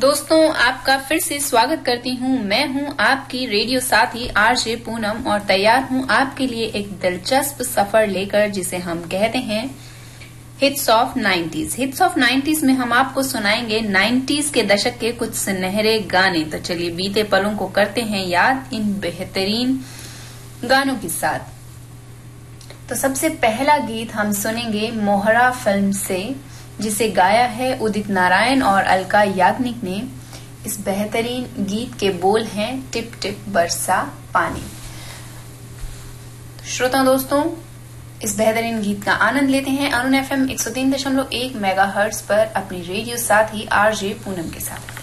दोस्तों, आपका फिर से स्वागत करती हूँ। मैं हूँ आपकी रेडियो साथी आरजे पूनम और तैयार हूँ आपके लिए एक दिलचस्प सफर लेकर, जिसे हम कहते हैं hits of 90s। Hits of 90s में हम आपको सुनाएंगे 90s के दशक के कुछ सुनहरे गाने। तो चलिए बीते पलों को करते हैं याद इन बेहतरीन गानों के साथ। तो सबसे पहला गीत हम सुनेंगे मोहरा फिल्म से, जिसे गाया है उदित नारायण और अलका याग्निक ने। इस बेहतरीन गीत के बोल हैं टिप टिप बरसा पानी। श्रोता दोस्तों, इस बेहतरीन गीत का आनंद लेते हैं अरुण FM 103.1 मेगाहर्ट्ज पर अपनी रेडियो साथी आरजे पूनम के साथ।